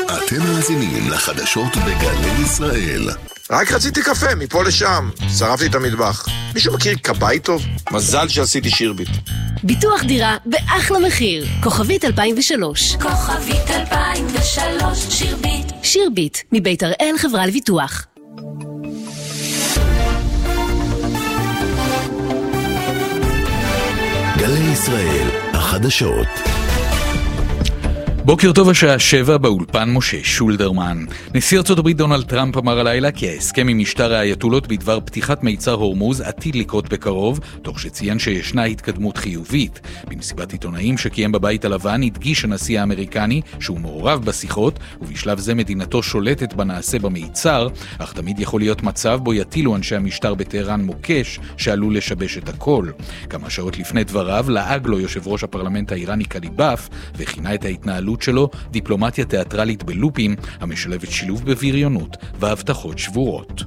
אתם מאזינים לחדשות בגלי ישראל. רק רציתי קפה, מפה לשם. שרפתי את המטבח. מישהו מכיר קבאי טוב? מזל שעשיתי שירביט. ביטוח דירה באחלה מחיר. כוכבית 2003. כוכבית 2003, שירביט. שירביט, מבית הראל חברה לביטוח. גלי ישראל, החדשות. בוקר טוב, השעה 7 באולפן משה שולדרמן. נשיא ארצות הברית דונלד טראמפ אמר הלילה כי ההסכם עם משטר האייתולות בדבר פתיחת מיצר הורמוז עתיד לקרות בקרוב, תוך שציין שישנה התקדמות חיובית. במסיבת עיתונאים שקיים בבית הלבן הדגיש הנשיא האמריקני שהוא מעורב בשיחות, ובשלב זה מדינתו שולטת בנעשה במיצר, אך תמיד יכול להיות מצב בו יטילו אנשי המשטר בטהרן מוקש שעלול לשבש את הכל. כמה שעות לפני דבריו לעג לו יושב ראש הפרלמנט האיראני קליבאף וכינה את ההתנהלות שלו דיפלומטיה תיאטרלית בלופים המשלבת שילוב בבריונות והבטחות שבורות.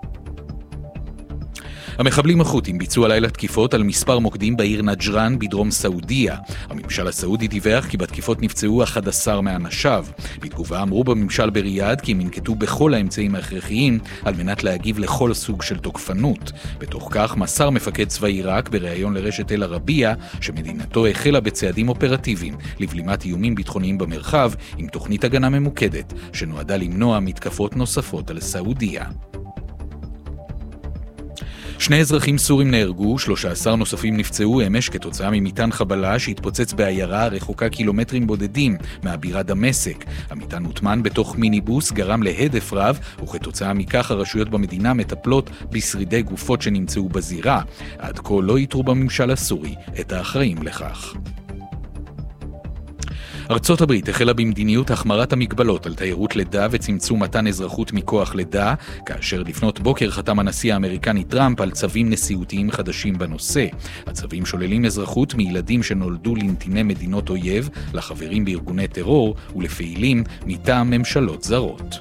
המחבלים החות'ים ביצעו הלילה תקיפות על מספר מוקדים בעיר נג'רן בדרום סעודיה. הממשל הסעודי דיווח כי בתקיפות נפצעו 11 מאנשיו. בתגובה אמרו בממשל בריאד כי הם ינקטו בכל האמצעים ההכרחיים על מנת להגיב לכל סוג של תוקפנות. בתוך כך מסר מפקד צבא עיראק בריאיון לרשת אל ערבייה שמדינתו החלה בצעדים אופרטיביים לבלימת איומים ביטחוניים במרחב עם תוכנית הגנה ממוקדת שנועדה למנוע מתקפות נוספות על סעודיה. 2 אזרחים סורים נהרגו, 13 נוספים נפצעו אמש כתוצאה ממטען חבלה שהתפוצץ בעיירה רחוקה קילומטרים בודדים מהבירה דמשק. המטען הוטמן בתוך מיניבוס גרם להדף רב, וכתוצאה מכך הרשויות במדינה מטפלות בשרידי גופות שנמצאו בזירה. עד כה לא איתרו בממשל הסורי את האחראים לכך. ארצות הברית החלה במדיניות החמרת המגבלות על תיירות לידה וצמצום מתן אזרחות מכוח לידה, כאשר לפנות בוקר חתם הנשיא האמריקני טראמפ על צווים נשיאותיים חדשים בנושא. הצווים שוללים אזרחות מילדים שנולדו לנתיני מדינות אויב, לחברים בארגוני טרור ולפעילים מטעם ממשלות זרות.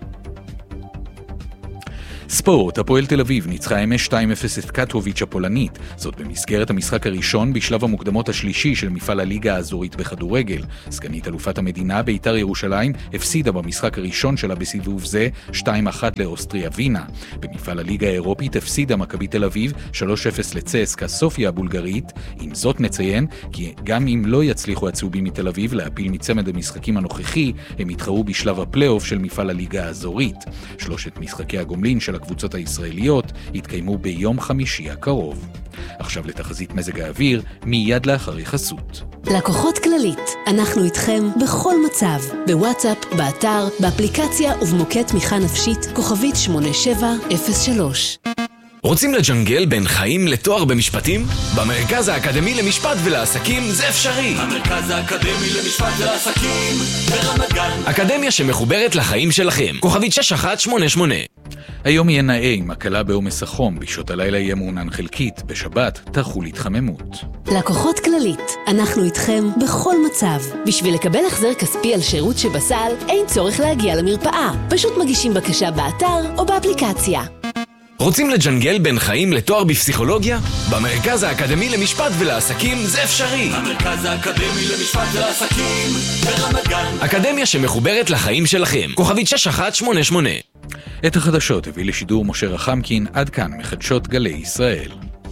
ספורט, הפועל תל אביב ניצחה אמש 2-0 את קטוביץ' הפולנית, זאת במסגרת המשחק הראשון בשלב המוקדמות השלישי של מפעל הליגה האזורית בכדורגל. סגנית אלופת המדינה בית"ר ירושלים הפסידה במשחק הראשון שלה בסיבוב זה 2-1 לאוסטריה וינה. במפעל הליגה האירופית הפסידה מכבי תל אביב 3-0 לצסקה סופיה הבולגרית. עם זאת נציין כי גם אם לא יצליחו הצהובים מתל אביב להפיל מצמד המשחקים הנוכחי, הם יתחרו בשלב הפלייאוף של מפעל הליגה האזורית. 3 משחקי הגומלין של הקבוצות הישראליות יתקיימו ביום חמישי הקרוב. עכשיו לתחזית מזג האוויר, מיד לאחר חסות. לקוחות כללית, אנחנו איתכם בכל מצב, בוואטסאפ, באתר, באפליקציה ובמוקד תמיכה נפשית, כוכבית 8703. רוצים לג'נגל בין חיים לתואר במשפטים? במרכז האקדמי למשפט ולעסקים זה אפשרי. המרכז האקדמי למשפט ולעסקים ברמת גן. אקדמיה שמחוברת לחיים שלכם. כוכבית 6188. היום יהיה נאה עם הקלה בעומס החום, בשעות הלילה יהיה מעונן חלקית, בשבת תחול התחממות. לקוחות כללית, אנחנו איתכם בכל מצב. בשביל לקבל החזר כספי על שירות שבסל, אין צורך להגיע למרפאה. פשוט מגישים בקשה באתר או באפליקציה. רוצים לג'נגל בין חיים לתואר בפסיכולוגיה? במרכז האקדמי למשפט ולעסקים זה אפשרי. המרכז האקדמי למשפט ולעסקים ברמת גן. אקדמיה שמחוברת לחיים שלכם. כוכבית 6188. את החדשות הביא לשידור משה רחמקין. עד כאן מחדשות גלי ישראל.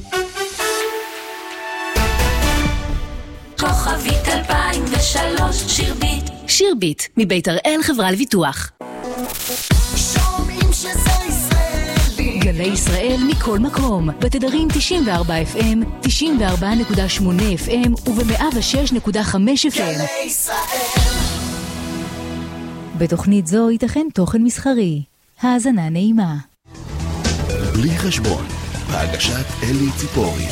כוכבית 2003, שירביט. שירביט, מבית הראל חברה לביטוח. שומעים שזה ישראלי. גלי ישראל מכל מקום, בתדרים 94 FM, 94.8 FM וב-106.5 FM. גלי ישראל. בתוכנית זו ייתכן תוכן מסחרי. האזנה נעימה. בלי חשבון, בהגשת אלי ציפורי.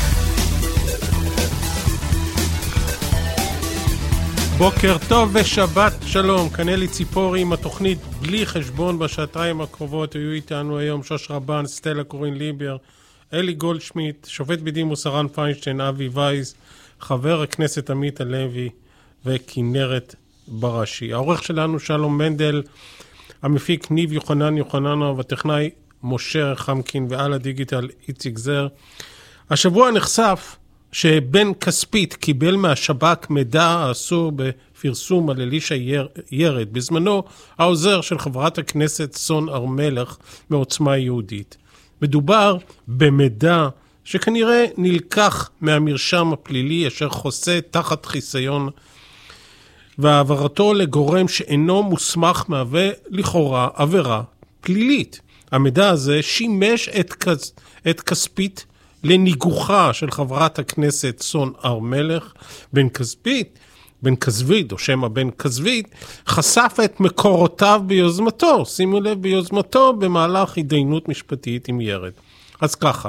בוקר טוב ושבת שלום, כאן אלי ציפורי עם התוכנית בלי חשבון. בשעתיים הקרובות היו איתנו היום שוש רבן, סטלה קורין ליבר, אלי גולדשמיט, שופט בדימוס הרן פיינשטיין, אבי וייס, חבר הכנסת עמית הלוי וכנרת בראשי. העורך שלנו שלום מנדל, המפיק ניב יוחננוב, הטכנאי משה חמקין ועל הדיגיטל איציק זר. השבוע נחשף שבן כספית קיבל מהשב"כ מידע האסור פרסום על אלישע ירד, בזמנו העוזר של חברת הכנסת סון הר מלך מעוצמה יהודית. מדובר במידע שכנראה נלקח מהמרשם הפלילי אשר חוסה תחת חיסיון, והעברתו לגורם שאינו מוסמך מהווה לכאורה עבירה פלילית. המידע הזה שימש את כספית לניגוחה של חברת הכנסת סון הר מלך. בן כספית, או שם הבן כספית, חשף את מקורותיו ביוזמתו, שימו לב, ביוזמתו במהלך התדיינות משפטית עם ירד. אז ככה,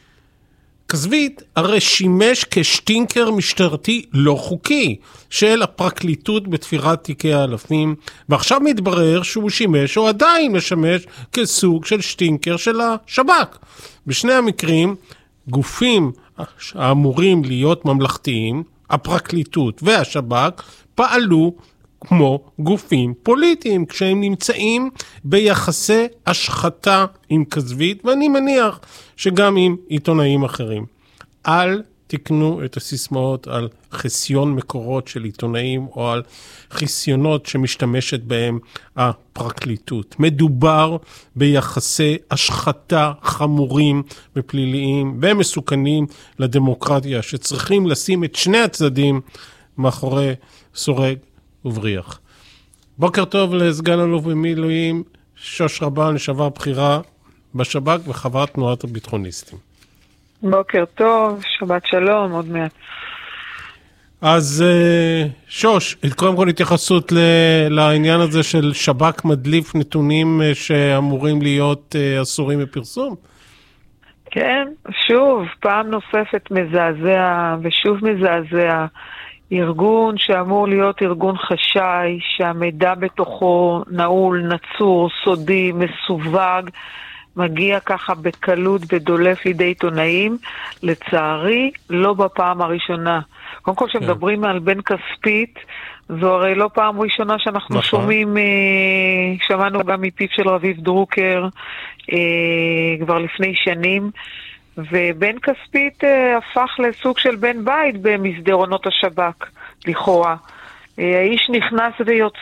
כספית הרי שימש כשטינקר משטרתי לא חוקי של הפרקליטות בתפירת תיקי האלפים, ועכשיו מתברר שהוא שימש או עדיין משמש כסוג של שטינקר של השב"כ. בשני המקרים, גופים האמורים להיות ממלכתיים, הפרקליטות והשב"כ, פעלו כמו גופים פוליטיים, כשהם נמצאים ביחסי השחתה עם כספית, ואני מניח שגם עם עיתונאים אחרים. אל תקנו את הסיסמאות על חסיון מקורות של עיתונאים, או על חסיונות שמשתמשת בהם הפרקליטות. מדובר ביחסי השחתה חמורים ופליליים ומסוכנים לדמוקרטיה, שצריכים לשים את שני הצדדים מאחורי סורג ובריח. בוקר טוב לסגן אלוף במילואים שוש רבן, לשעבר בכירה בשב"כ וחברת תנועת הביטחוניסטים. בוקר טוב, שבת שלום, עוד מעט. אז שוש, קודם כל התייחסות לעניין הזה של שב"כ מדליף נתונים שאמורים להיות אסורים בפרסום? כן, שוב, פעם נוספת מזעזע ושוב מזעזע. ארגון שאמור להיות ארגון חשאי, שהמידע בתוכו נעול, נצור, סודי, מסווג, מגיע ככה בקלות ודולף לידי עיתונאים, לצערי לא בפעם הראשונה. קודם כל שמדברים על בן כספית, זו הרי לא פעם ראשונה שאנחנו שומעים, שמענו גם מפיו של רביב דרוקר כבר לפני שנים, ובן כספית הפך לסוג של בן בית במסדרונות השב"כ, לכאורה. האיש נכנס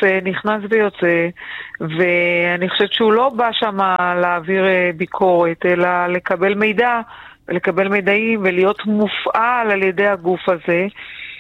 ויוצא, ואני חושבת שהוא לא בא שם להעביר ביקורת, אלא לקבל מידע, ולקבל מידעים, ולהיות מופעל על ידי הגוף הזה.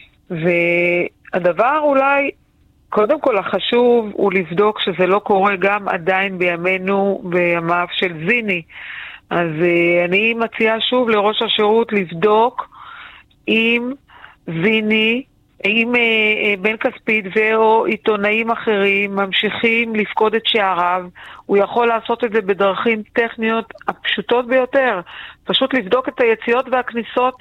והדבר אולי, קודם כל החשוב, הוא לבדוק שזה לא קורה גם עדיין בימינו, בימיו של זיני. אז אני מציעה שוב לראש השירות לבדוק אם זיני, אם בן כספית ואו עיתונאים אחרים ממשיכים לפקוד את שעריו, הוא יכול לעשות את זה בדרכים טכניות הפשוטות ביותר. פשוט לבדוק את היציאות והכניסות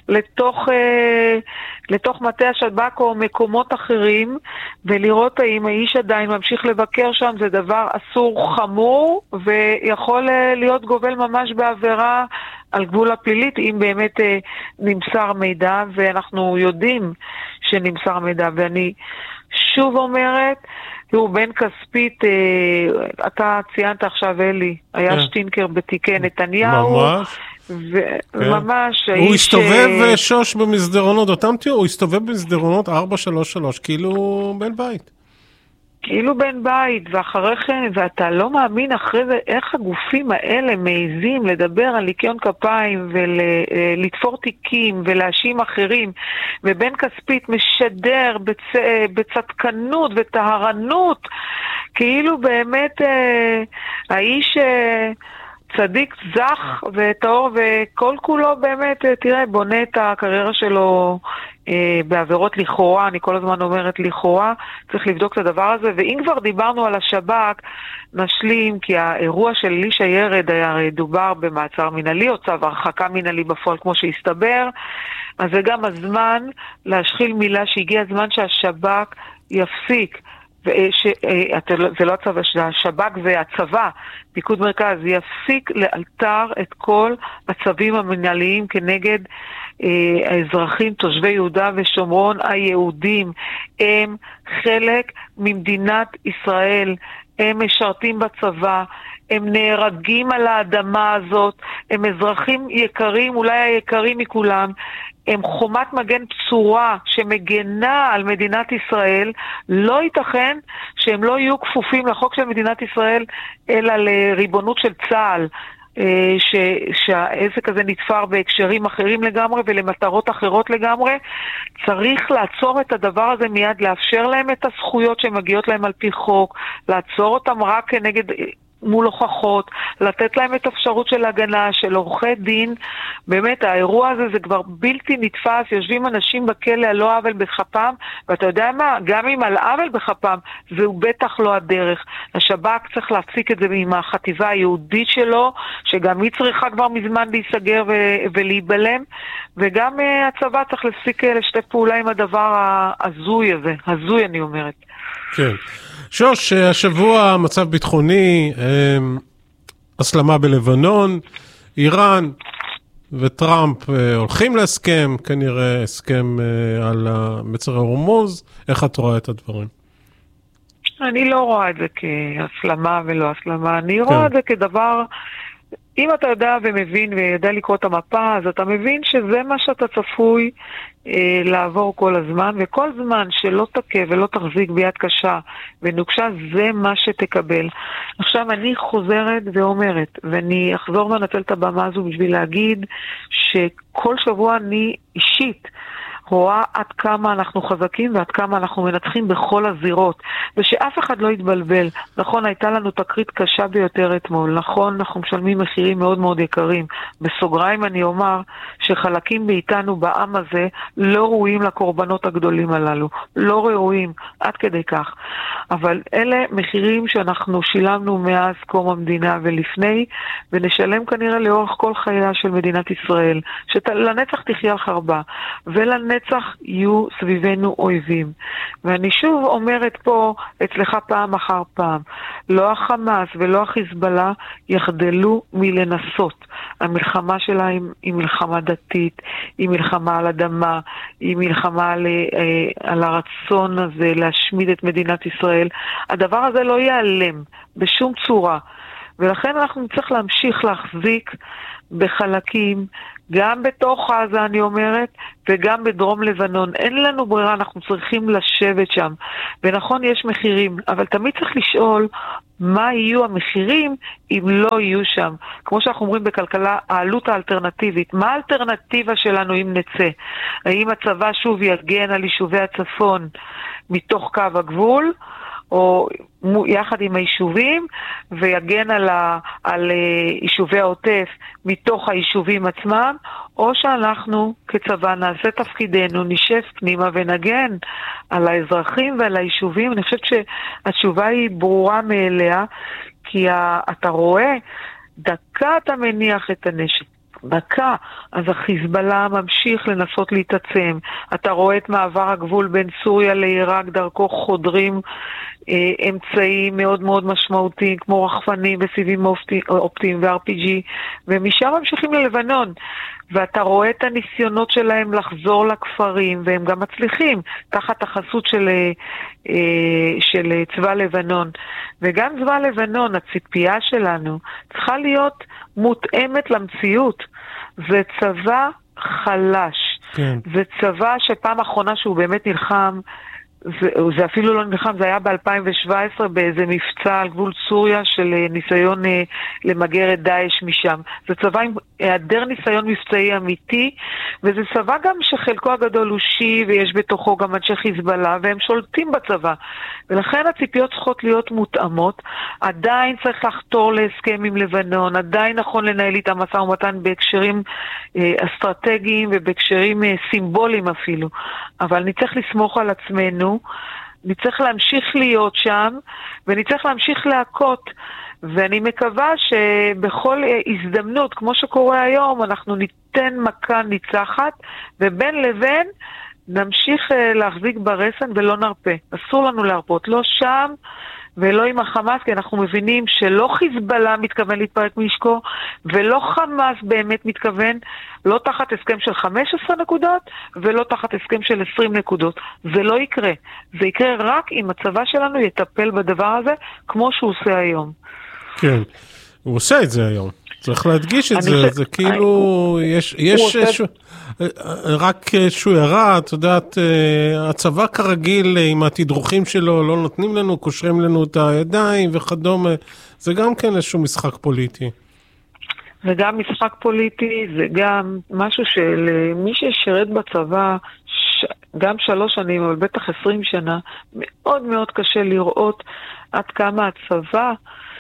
לתוך מטה השב"כ או מקומות אחרים, ולראות האם האיש עדיין ממשיך לבקר שם. זה דבר אסור חמור, ויכול להיות גובל ממש בעבירה על גבול הפלילית, אם באמת נמסר מידע, ואנחנו יודעים שנמסר מידע. ואני שוב אומרת, תראו, בן כספית, אתה ציינת עכשיו, אלי, היה שטינקר בתיקי נתניהו. ממש. ממש. הוא הסתובב שוש במסדרונות, אותם תראו, הוא הסתובב במסדרונות 433, כאילו בן בית. כאילו בן בית, ואחרי כן, ואתה לא מאמין אחרי זה איך הגופים האלה מעזים לדבר על ניקיון כפיים ולתפור תיקים ולהאשים אחרים, ובן כספית משדר בצדקנות וטהרנות, כאילו באמת האיש צדיק זך וטהור, וכל כולו באמת, תראה, בונה את הקריירה שלו בעבירות לכאורה. אני כל הזמן אומרת לכאורה, צריך לבדוק את הדבר הזה. ואם כבר דיברנו על השב"כ, נשלים, כי האירוע של אלישע ירד היה הרי דובר במעצר מנהלי או צו הרחקה מנהלי בפועל כמו שהסתבר, אז זה גם הזמן להשחיל מילה שהגיע הזמן שהשב"כ יפסיק, זה לא הצבא, השב"כ זה הצבא, פיקוד מרכז, יפסיק לאלתר את כל הצווים המנהליים כנגד האזרחים תושבי יהודה ושומרון היהודים. הם חלק ממדינת ישראל, הם משרתים בצבא, הם נהרגים על האדמה הזאת, הם אזרחים יקרים, אולי היקרים מכולם, הם חומת מגן בצורה שמגנה על מדינת ישראל, לא ייתכן שהם לא יהיו כפופים לחוק של מדינת ישראל, אלא לריבונות של צה"ל, שהעסק הזה נתפר בהקשרים אחרים לגמרי ולמטרות אחרות לגמרי. צריך לעצור את הדבר הזה מיד, לאפשר להם את הזכויות שמגיעות להם על פי חוק, לעצור אותם רק כנגד מול הוכחות, לתת להם את אפשרות של הגנה, של עורכי דין. באמת, האירוע הזה זה כבר בלתי נתפס, יושבים אנשים בכלא על לא עוול בכפם, ואתה יודע מה? גם אם על עוול בכפם, זהו בטח לא הדרך. השב"כ צריך להפסיק את זה עם החטיבה היהודית שלו, שגם היא צריכה כבר מזמן להיסגר ולהיבלם, וגם הצבא צריך להפסיק לשתף פעולה עם הדבר ההזוי הזה, הזוי אני אומרת. כן. שוש, השבוע מצב ביטחוני, הסלמה בלבנון, איראן וטראמפ הולכים להסכם, כנראה הסכם על מצר הרמוז. איך את רואה את הדברים? אני לא רואה את זה כהסלמה ולא הסלמה, אני רואה את זה כדבר, אם אתה יודע ומבין ויודע לקרוא את המפה, אז אתה מבין שזה מה שאתה צפוי לעבור כל הזמן, וכל זמן שלא תקה ולא תחזיק ביד קשה ונוקשה, זה מה שתקבל. עכשיו אני חוזרת ואומרת, ואני אחזור ונצל את הבמה הזו בשביל להגיד שכל שבוע אני אישית רואה עד כמה אנחנו חזקים ועד כמה אנחנו מנצחים בכל הזירות, ושאף אחד לא יתבלבל. נכון, הייתה לנו תקרית קשה ביותר אתמול, נכון, אנחנו משלמים מחירים מאוד מאוד יקרים. בסוגריים אני אומר שחלקים מאיתנו בעם הזה לא ראויים לקורבנות הגדולים הללו, לא ראויים עד כדי כך. אבל אלה מחירים שאנחנו שילמנו מאז קום המדינה ולפני, ונשלם כנראה לאורך כל חייה של מדינת ישראל, שלנצח תחיה על חרבה, ולנצח יהיו סביבנו אויבים. ואני שוב אומרת פה אצלך פעם אחר פעם, לא החמאס ולא החיזבאללה יחדלו מלנסות. המלחמה שלהם היא מלחמה דתית, היא מלחמה על אדמה, היא מלחמה על הרצון הזה להשמיד את מדינת ישראל. הדבר הזה לא ייעלם בשום צורה, ולכן אנחנו צריך להמשיך להחזיק בחלקים, גם בתוך עזה אני אומרת, וגם בדרום לבנון. אין לנו ברירה, אנחנו צריכים לשבת שם. ונכון, יש מחירים, אבל תמיד צריך לשאול מה יהיו המחירים אם לא יהיו שם. כמו שאנחנו אומרים בכלכלה, העלות האלטרנטיבית. מה האלטרנטיבה שלנו אם נצא? האם הצבא שוב יגן על יישובי הצפון מתוך קו הגבול, או יחד עם היישובים, ויגן על יישובי העוטף מתוך היישובים עצמם, או שאנחנו כצבא נעשה תפקידנו, נשב פנימה ונגן על האזרחים ועל היישובים. אני חושבת שהתשובה היא ברורה מאליה, כי אתה רואה, דקה אתה מניח את הנשק, דקה, אז החיזבאללה ממשיך לנסות להתעצם. אתה רואה את מעבר הגבול בין סוריה לעיראק, דרכו חודרים אמצעים מאוד מאוד משמעותיים, כמו רחפנים וסיבים אופטיים ו-RPG, ומשם ממשיכים ללבנון. ואתה רואה את הניסיונות שלהם לחזור לכפרים, והם גם מצליחים, תחת החסות של צבא לבנון. וגם צבא לבנון, הציפייה שלנו, צריכה להיות מותאמת למציאות. זה צבא חלש. כן. זה צבא שפעם האחרונה שהוא באמת נלחם, זה אפילו לא נלחם, זה היה ב-2017 באיזה מבצע על גבול סוריה של ניסיון למגר את דאעש משם. זה צבא עם היעדר ניסיון מבצעי אמיתי, וזה צבא גם שחלקו הגדול הוא שיעי ויש בתוכו גם אנשי חיזבאללה, והם שולטים בצבא. ולכן הציפיות צריכות להיות מותאמות. עדיין צריך לחתור להסכם עם לבנון, עדיין נכון לנהל איתם משא ומתן בהקשרים אסטרטגיים ובהקשרים סימבוליים אפילו. אבל נצטרך לסמוך על עצמנו, נצטרך להמשיך להיות שם, ונצטרך להמשיך להכות. ואני מקווה שבכל הזדמנות, כמו שקורה היום, אנחנו ניתן מכה ניצחת, ובין לבין נמשיך להחזיק ברסן ולא נרפה. אסור לנו להרפות, לא שם ולא עם החמאס, כי אנחנו מבינים שלא חיזבאללה מתכוון להתפרק משקו, ולא חמאס באמת מתכוון, לא תחת הסכם של 15 נקודות, ולא תחת הסכם של 20 נקודות. זה לא יקרה. זה יקרה רק אם הצבא שלנו יטפל בדבר הזה, כמו שהוא עושה היום. כן, הוא עושה את זה היום. צריך להדגיש את זה, זה כאילו, יש רק שהוא ירה, את יודעת, הצבא כרגיל עם התדרוכים שלו, לא נותנים לנו, קושרים לנו את הידיים וכדומה, זה גם כן איזשהו משחק פוליטי. זה גם משחק פוליטי, זה גם משהו של מי ששירת בצבא, גם 3 שנים, אבל בטח 20 שנה, מאוד מאוד קשה לראות עד כמה הצבא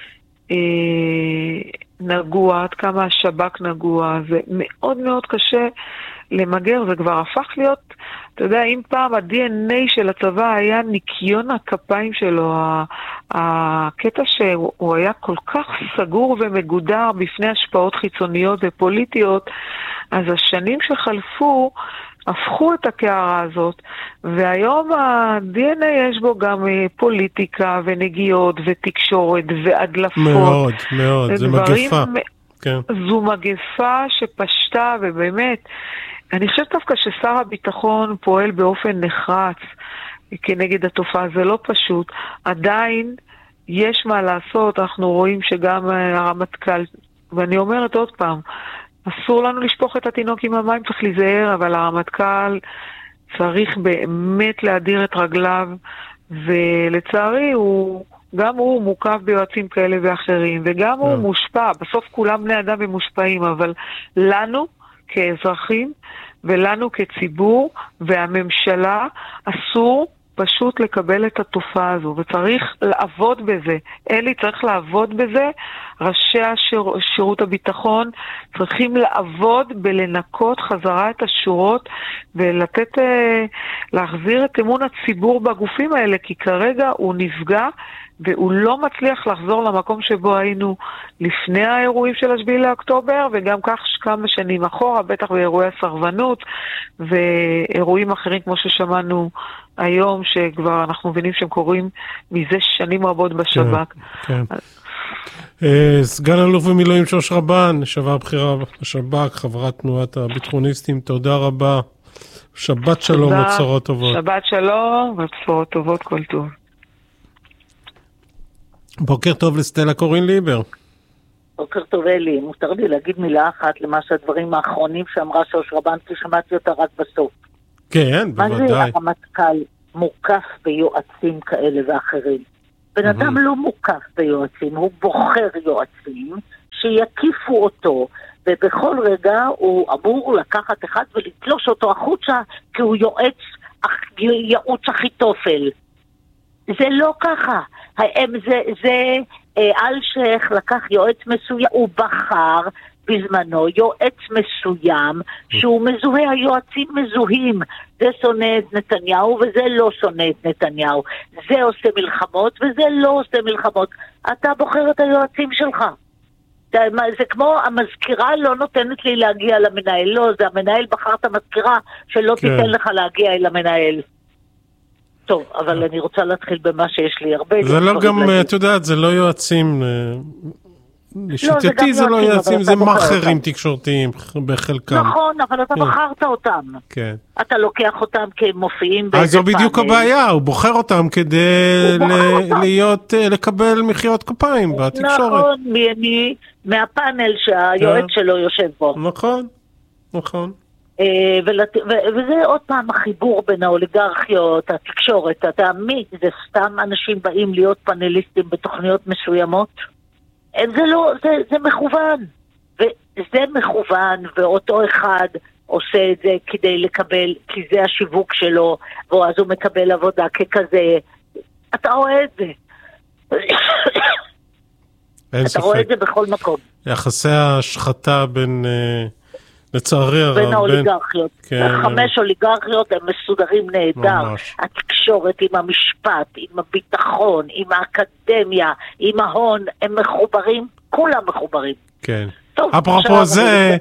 נגוע, עד כמה השב"כ נגוע, זה מאוד מאוד קשה למגר, זה כבר הפך להיות, אתה יודע, אם פעם ה-DNA של הצבא היה ניקיון הכפיים שלו, הקטע שהוא היה כל כך סגור ומגודר בפני השפעות חיצוניות ופוליטיות, אז השנים שחלפו הפכו את הקערה הזאת, והיום ה-DNA יש בו גם פוליטיקה ונגיעות ותקשורת והדלפות. מאוד, מאוד, זה מגפה. כן. זו מגפה שפשטה, ובאמת, אני חושבת דווקא ששר הביטחון פועל באופן נחרץ כנגד התופעה, זה לא פשוט. עדיין יש מה לעשות, אנחנו רואים שגם הרמטכ"ל, ואני אומרת עוד פעם, אסור לנו לשפוך את התינוק עם המים, צריך להיזהר, אבל הרמטכ"ל צריך באמת להדיר את רגליו, ולצערי גם הוא מוקף ביועצים כאלה ואחרים, וגם הוא מושפע, בסוף כולם בני אדם ומושפעים, אבל לנו כאזרחים ולנו כציבור והממשלה אסור פשוט לקבל את התופעה הזו, וצריך לעבוד בזה. אלי צריך לעבוד בזה, ראשי שירות הביטחון צריכים לעבוד בלנקות חזרה את השורות ולתת, להחזיר את אמון הציבור בגופים האלה, כי כרגע הוא נפגע והוא לא מצליח לחזור למקום שבו היינו לפני האירועים של 7 לאוקטובר, וגם כך כמה שנים אחורה, בטח באירועי הסרבנות ואירועים אחרים כמו ששמענו היום, שכבר אנחנו מבינים שהם קורים מזה שנים רבות בשב"כ. כן, כן. סגן אלוף במילואים שוש רבן, לשעבר בכירה בשב"כ, חברת תנועת הביטחוניסטים, תודה רבה. שבת שלום ובשורות טובות. שבת שלום ובשורות טובות, כל טוב. בוקר טוב לסטלה קורין ליבר. בוקר טוב אלי, מותר לי להגיד מילה אחת למעשה הדברים האחרונים שאמרה שוש רבן, כי שמעתי אותה רק בסוף. כן, בוודאי. מה זה הרמטכ"ל מוקף ביועצים כאלה ואחרים? בן אדם לא מוקף ביועצים, הוא בוחר יועצים שיקיפו אותו, ובכל רגע הוא אמור לקחת אחד ולתלוש אותו החוצה, כי הוא יועץ אחיתופל. זה לא ככה. זה אלשיך לקח יועץ מסוים, הוא בחר בזמנו יועץ מסוים שהוא מזוהה, היועצים מזוהים, זה שונא את נתניהו וזה לא שונא את נתניהו, זה עושה מלחמות וזה לא עושה מלחמות, אתה בוחר את היועצים שלך. זה כמו המזכירה לא נותנת לי להגיע למנהל, לא, זה המנהל בחר את המזכירה שלא תיתן לך להגיע אל המנהל. טוב, אבל אני רוצה להתחיל במה שיש לי הרבה. זה לא גם, את יודעת, זה לא יועצים, לשיטתי זה לא יועצים, זה מאכערים תקשורתיים בחלקם. נכון, אבל אתה בחרת אותם. כן. אתה לוקח אותם כמופיעים אז זו בדיוק הבעיה, הוא בוחר אותם כדי לקבל מחיאות כפיים בתקשורת. נכון, מהפאנל שהיועץ שלו יושב בו. נכון, נכון. וזה עוד פעם החיבור בין האוליגרכיות, התקשורת, התעמית, זה סתם אנשים באים להיות פאנליסטים בתוכניות מסוימות. זה לא, זה מכוון. וזה מכוון, ואותו אחד עושה את זה כדי לקבל, כי זה השיווק שלו, ואז הוא מקבל עבודה ככזה. אתה רואה את זה. אתה רואה את זה בכל מקום. יחסי ההשחתה בין... לצערי הרב. בין האוליגרכיות. 5 אוליגרכיות הם מסודרים נהדר. התקשורת עם המשפט, עם הביטחון, עם האקדמיה, עם ההון, הם מחוברים, כולם מחוברים. כן. אפרופו זה,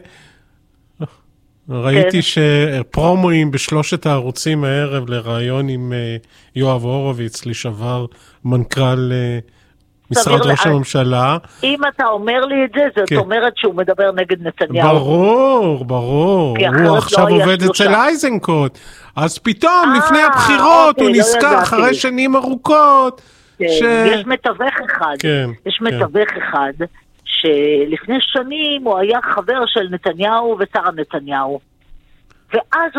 ראיתי שפרומואים בשלושת הערוצים הערב לרעיון עם יואב הורוביץ, לשעבר מנכ"ל משרד ראש הממשלה. אם אתה אומר לי את זה, זאת אומרת שהוא מדבר נגד נתניהו. ברור, ברור. הוא עכשיו עובד אצל אייזנקוט. אז פתאום, לפני הבחירות, הוא נזכר אחרי שנים ארוכות. יש מתווך אחד. יש מתווך אחד שלפני שנים הוא היה חבר של נתניהו ושרה נתניהו. ואז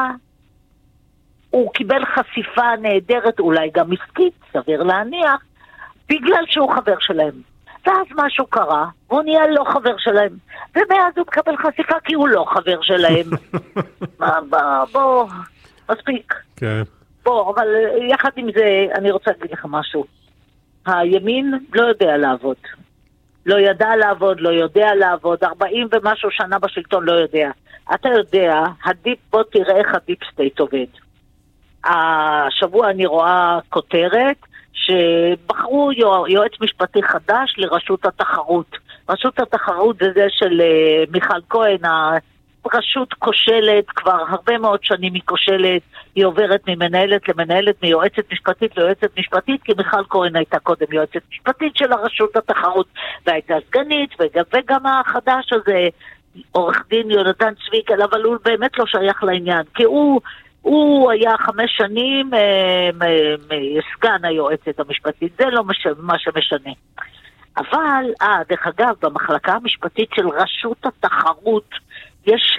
הוא קיבל חשיפה נהדרת, אולי גם עסקית, סביר להניח, בגלל שהוא חבר שלהם. ואז משהו קרה, הוא נהיה לא חבר שלהם. ומאז הוא מקבל חשיפה כי הוא לא חבר שלהם. בוא, מספיק. כן. בוא, אבל יחד עם זה, אני רוצה להגיד לך משהו. הימין לא יודע לעבוד. לא ידע לעבוד, לא יודע לעבוד. 40 ומשהו שנה בשלטון לא יודע. אתה יודע, בוא תראה איך הדיפ סטייט עובד. השבוע אני רואה כותרת שבחרו יועץ משפטי חדש לרשות התחרות. רשות התחרות זה של מיכל כהן, הרשות כושלת, כבר הרבה מאוד שנים היא כושלת, היא עוברת ממנהלת למנהלת, מיועצת משפטית ליועצת משפטית, כי מיכל כהן הייתה קודם יועצת משפטית של הרשות התחרות, והייתה סגנית, וגם החדש הזה, עורך דין יונתן צביקל, אבל הוא באמת לא שייך לעניין, כי הוא היה 5 שנים סגן היועצת המשפטית, זה לא מה שמשנה. אבל, דרך אגב, במחלקה המשפטית של רשות התחרות, יש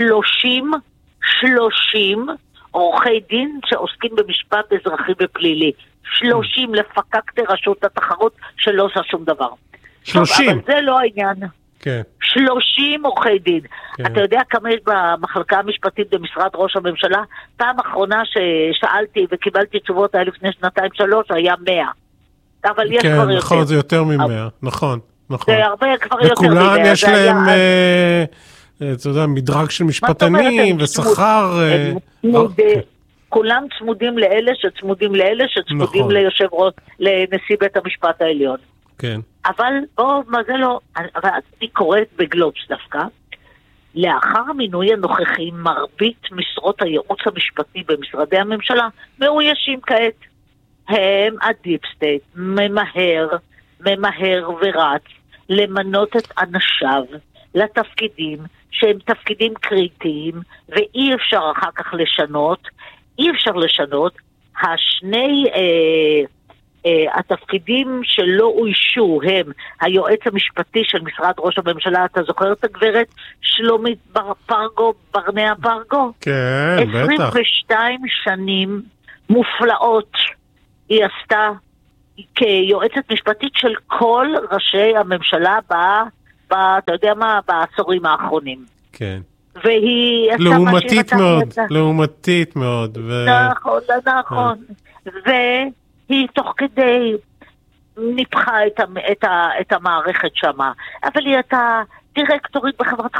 30 עורכי דין שעוסקים במשפט אזרחי ופלילי. 30 לפקקתי רשות התחרות שלא עושה שום דבר. 30? אבל זה לא העניין. כן. 30 עורכי דין. כן. אתה יודע כמה יש במחלקה המשפטית במשרד ראש הממשלה? פעם אחרונה ששאלתי וקיבלתי תשובות היה לפני 2-3 היה 100. אבל יש כן, כבר נכון, יותר. זה יותר מ-100. נכון. זה הרבה כבר יותר מ-100. וכולן יש להם, אתה יודע, מדרג של משפטנים ושכר. כולם צמודים לאלה שצמודים לאלה שצמודים נכון. ליושב ראש, לנשיא בית המשפט העליון. כן. אבל מה זה לא, אבל אני קוראת בגלובס דווקא, לאחר המינוי הנוכחי, מרבית משרות הייעוץ המשפטי במשרדי הממשלה מאוישים כעת. הם הדיפ סטייט ממהר ורץ למנות את אנשיו לתפקידים שהם תפקידים קריטיים, ואי אפשר אחר כך לשנות, השני התפקידים שלא אוישו הם היועץ המשפטי של משרד ראש הממשלה, אתה זוכר את הגברת שלומית ברנע פרגו? כן, בטח. 22 שנים מופלאות היא עשתה כיועצת משפטית של כל ראשי הממשלה אתה יודע מה, בעשורים האחרונים. כן. והיא לעומתית מאוד. נכון. והיא תוך כדי ניפחה את המערכת שמה. אבל היא הייתה דירקטורית בחברת